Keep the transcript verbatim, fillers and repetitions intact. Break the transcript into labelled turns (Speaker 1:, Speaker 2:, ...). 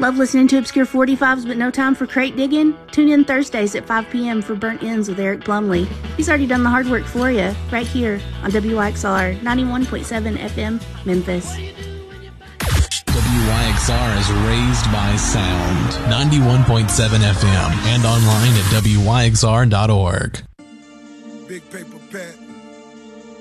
Speaker 1: Love listening to Obscure forty-fives but no time for crate digging? Tune in Thursdays at five p.m. for Burnt Ends with Eric Plumley. He's already done the hard work for you, right here on W Y X R ninety-one point seven F M, Memphis.
Speaker 2: W Y X R is raised by sound. ninety-one point seven F M and online at W Y X R dot org.
Speaker 3: Big paper